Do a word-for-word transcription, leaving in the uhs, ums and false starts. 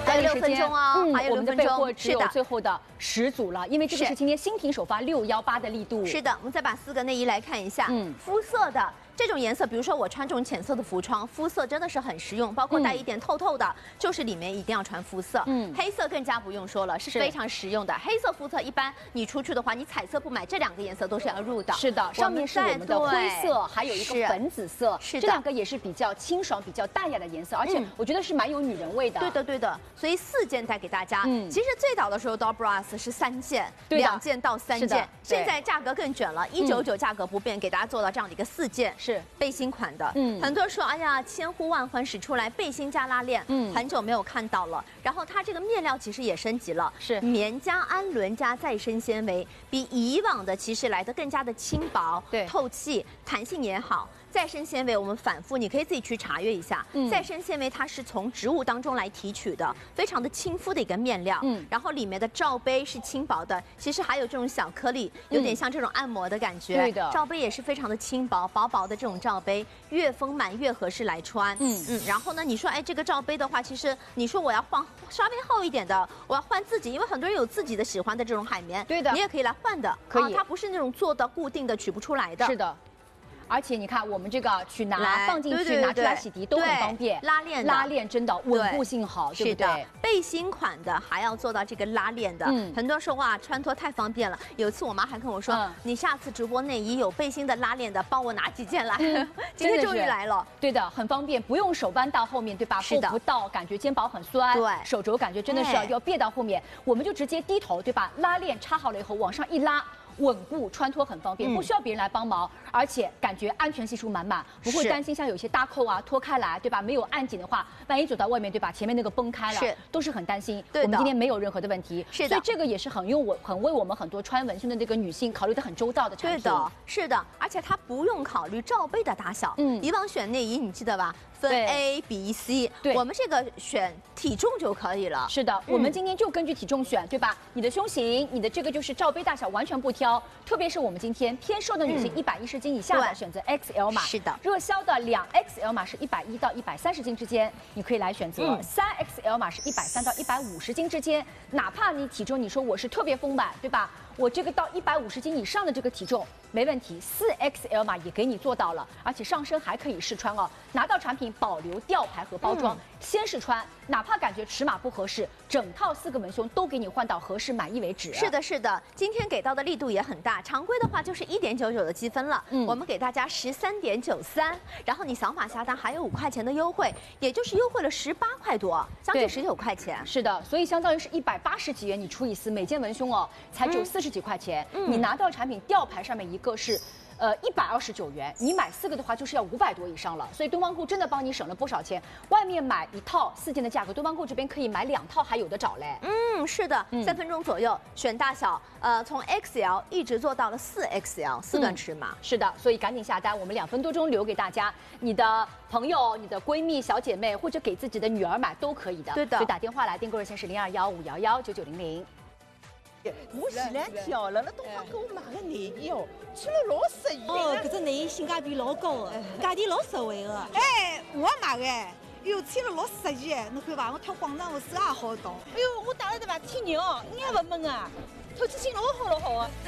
还有六分钟哦， 嗯， 还有我们的备货只有是的最后的十组了，因为这个是今天新品首发六幺八的力度。 是的，我们再把四个内衣来看一下， 嗯， 肤色的。 这种颜色，比如说我穿这种浅色的服装，肤色真的是很实用，包括带一点透透的，嗯、就是里面一定要穿肤色。嗯，黑色更加不用说了，是非常实用的。黑色肤色一般你出去的话，你彩色不买，这两个颜色都是要入的。 是的，上面是我们的灰色，还有一个粉紫色， 是这两个也是比较清爽、比较淡雅的颜色，而且我觉得是蛮有女人味的。 对的，对的。所以四件带给大家。嗯，其实最早的时候 Dorbras 是三件，两件到三件，现在价格更卷了，一九九价格不变，给大家做到这样的一个四件，是背心款。 的，嗯，很多人说，哎呀，千呼万唤始出来，背心加拉链，嗯，很久没有看到了。然后它这个面料其实也升级了，是棉加氨纶加再生纤维，比以往的其实来的更加的轻薄，对，透气，弹性也好。 再生纤维，我们反复，你可以自己去查阅一下。嗯，再生纤维它是从植物当中来提取的，非常的亲肤的一个面料。嗯，然后里面的罩杯是轻薄的，其实还有这种小颗粒，有点像这种按摩的感觉。对的，罩杯也是非常的轻薄，薄薄的这种罩杯，越丰满越合适来穿。嗯嗯，然后呢，你说，哎，这个罩杯的话，其实你说我要换稍微厚一点的，我要换自己，因为很多人有自己的喜欢的这种海绵。对的，你也可以来换的，可以，它不是那种做的固定的取不出来的。是的。 而且你看，我们这个取拿放进去，拿出来洗涤都很方便。拉链拉链真的稳固性好，对不对？ 背心款的还要做到这个拉链的，嗯，很多人说哇穿脱太方便了。有一次我妈还跟我说，你下次直播内衣有背心的拉链的，帮我拿几件来。今天终于来了， 对的，很方便，不用手扳到后面，对吧？够不到，感觉肩膀很酸，对，手肘感觉真的是要要别到后面，我们就直接低头，对吧？拉链插好了以后，往上一拉。 稳固穿脱很方便，不需要别人来帮忙，而且感觉安全系数满满，不会担心像有些搭扣啊脱开来，对吧？没有按紧的话，万一走到外面，对吧？前面那个崩开了，是都是很担心。对的，我们今天没有任何的问题，是的，所以这个也是很用我很为我们很多穿文胸的这个女性考虑的很周到的产品。对的， 是的，而且它不用考虑罩杯的大小。嗯，以往选内衣你记得吧？ 分 A、B、C， 对，我们这个选体重就可以了。 是的，我们今天就根据体重选，对吧？你的胸型，你的这个就是罩杯大小完全不挑，特别是我们今天偏瘦的女性，一百一十斤以下的选择 X L 码。是的，热销的两 X L 码是一百一到一百三十斤之间，你可以来选择。三 X L 码是一百三到一百五十斤之间，哪怕你体重你说我是特别丰满，对吧？ 我这个到一百五十斤以上的这个体重没问题，四 X L 码也给你做到了，而且上身还可以试穿哦。拿到产品保留吊牌和包装，嗯、先试穿，哪怕感觉尺码不合适，整套四个文胸都给你换到合适满意为止。 是的，是的，今天给到的力度也很大，常规的话就是一点九九的积分了，嗯，我们给大家十三点九三，然后你扫码下单还有五块钱的优惠，也就是优惠了十八块多，将近十九块钱。 是的，所以相当于是一百八十几元，你除以四，每件文胸哦才只有四十。 几块钱，嗯、你拿到产品吊牌上面一个是，呃一百二十九元，你买四个的话就是要五百多以上了，所以东方库真的帮你省了不少钱。外面买一套四件的价格，东方库这边可以买两套还有的找嘞。 嗯，是的，嗯、三分钟左右选大小，呃，从 X L 一直做到了四 X L 四段尺码、嗯。 是的，所以赶紧下单，我们两分多钟留给大家，你的朋友、你的闺蜜、小姐妹或者给自己的女儿买都可以的。对的，所以打电话来订购热线是零二幺五幺幺九九零零。 我前两天哦，辣辣东方给我买个内衣哦，穿了老适宜。 哦，搿只内衣性价比老高的，价钿老实惠的。 哎，我也买个，哎呦，穿了老适宜哎，侬看伐？我跳广场舞手也好动。哎呦，我打了对伐？天热哦，一眼勿闷啊，透气性老好老好的。